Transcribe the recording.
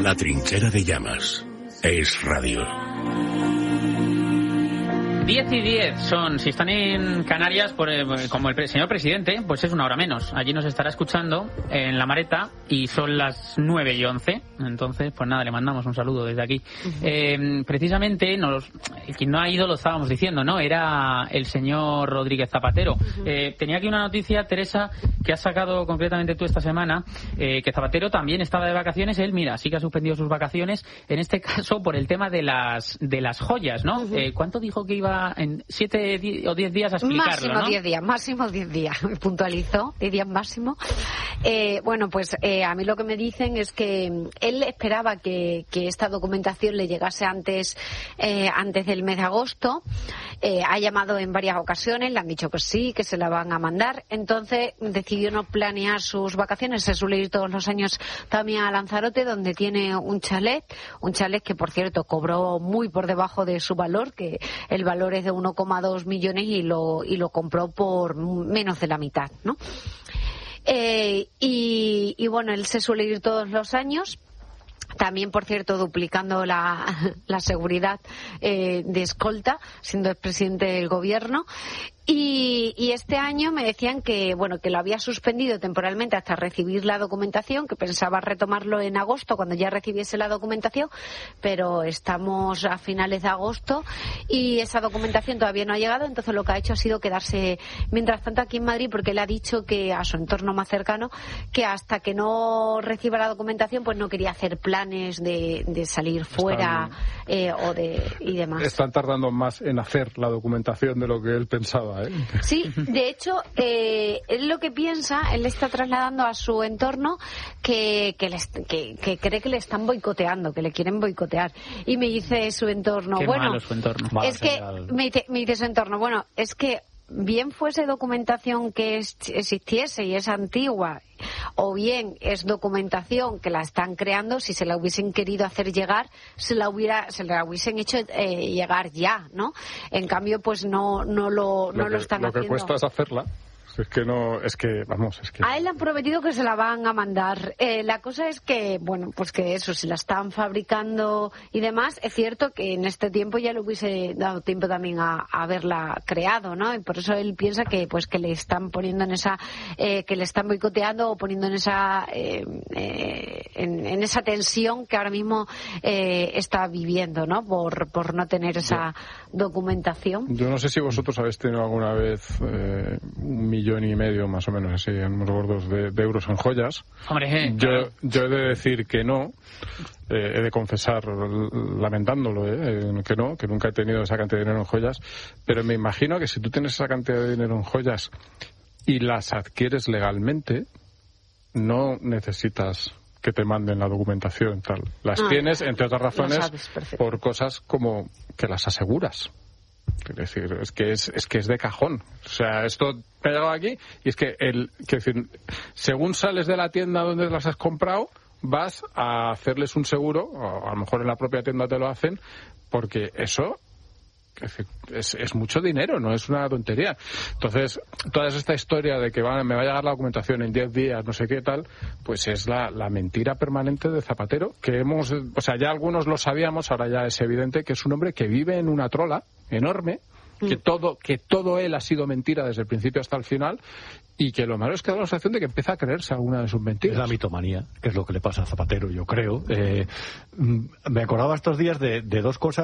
La Trinchera de Llamas. Es radio. 10:10 son, si están en Canarias, como el señor presidente, pues es una hora menos. Allí nos estará escuchando en La Mareta y son las 9:11. Entonces, pues nada, le mandamos un saludo desde aquí. Precisamente, quien no ha ido lo estábamos diciendo, ¿no? Era el señor Rodríguez Zapatero. Tenía aquí una noticia, Teresa, que has sacado concretamente tú esta semana, que Zapatero también estaba de vacaciones. Él, mira, sí que ha suspendido sus vacaciones, en este caso por el tema de las joyas, ¿no? ¿Cuánto dijo que iba en 7 o 10 días a explicarlo, máximo 10 días, me puntualizó, 10 días máximo. Bueno, pues a mí lo que me dicen es que él esperaba que esta documentación le llegase antes del mes de agosto. Ha llamado en varias ocasiones, le han dicho que sí, que se la van a mandar. Entonces decidió no planear sus vacaciones. Se suele ir todos los años también a Lanzarote, donde tiene un chalet que, por cierto, cobró muy por debajo de su valor, que el valor es de 1,2 millones y lo compró por menos de la mitad, ¿no? Y bueno, él se suele ir todos los años. También, por cierto, duplicando la seguridad de escolta, siendo el presidente del gobierno. Y este año me decían que lo había suspendido temporalmente hasta recibir la documentación, que pensaba retomarlo en agosto cuando ya recibiese la documentación, pero estamos a finales de agosto y esa documentación todavía no ha llegado. Entonces lo que ha hecho ha sido quedarse mientras tanto aquí en Madrid, porque él ha dicho que a su entorno más cercano que hasta que no reciba la documentación pues no quería hacer planes de salir fuera y demás. Están tardando más en hacer la documentación de lo que él pensaba. Sí, de hecho, él lo que piensa, él está trasladando a su entorno que cree que le están boicoteando, que le quieren boicotear. Y me dice su entorno, me dice su entorno, bueno, es que bien fuese documentación que existiese y es antigua, o bien es documentación que la están creando, si se la hubiesen querido hacer llegar, se la hubiesen hecho llegar ya, ¿no? En cambio, pues no lo están haciendo. Lo que cuesta es hacerla. A él le han prometido que se la van a mandar. La cosa es que, pues que eso, si la están fabricando y demás, es cierto que en este tiempo ya le hubiese dado tiempo también a haberla creado, ¿no? Y por eso él piensa que le están poniendo en esa, que le están boicoteando o poniendo en esa, en esa tensión que ahora mismo está viviendo, ¿no? Por no tener esa documentación. Yo no sé si vosotros habéis tenido alguna vez 1,5 millones más o menos, así, en unos gordos de euros en joyas. Hombre, yo he de decir que no. He de confesar, lamentándolo, que nunca he tenido esa cantidad de dinero en joyas, pero me imagino que si tú tienes esa cantidad de dinero en joyas y las adquieres legalmente, no necesitas que te manden la documentación tal. Las tienes, entre otras razones, por cosas como que las aseguras. Es decir, es que es de cajón. O sea, esto me ha llegado aquí y es que según sales de la tienda donde las has comprado, vas a hacerles un seguro, o a lo mejor en la propia tienda te lo hacen, porque eso es mucho dinero, no es una tontería. Entonces, toda esta historia de que me va a llegar la documentación en 10 días, no sé qué tal, pues es la mentira permanente de Zapatero, que ya algunos lo sabíamos, ahora ya es evidente que es un hombre que vive en una trola enorme, que todo él ha sido mentira desde el principio hasta el final, y que lo malo es que da la sensación de que empieza a creerse alguna de sus mentiras. Es la mitomanía, que es lo que le pasa a Zapatero, yo creo. Me acordaba estos días de dos cosas.